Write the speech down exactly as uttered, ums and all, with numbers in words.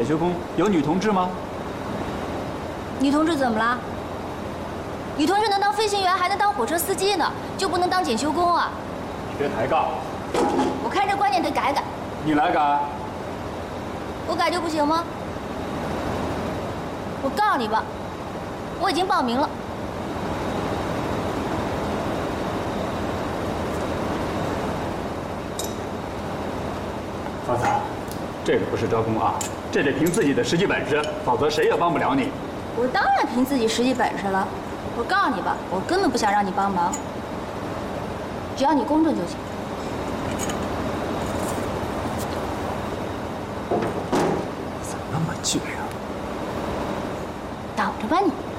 修工有女同志吗？ 女同志怎么了？女同志能当飞行员，还能当火车司机呢，就不能当检修工啊？ 别抬杠！ 我看这观念得改改。 你来改？ 我改就不行吗？我告诉你吧，我已经报名了。 方才，这个不是招工啊，这得凭自己的实际本事，否则谁也帮不了你。 我当然凭自己实际本事了。我告诉你吧，我根本不想让你帮忙，只要你公正就行。 怎么那么倔呀？ 等着吧你。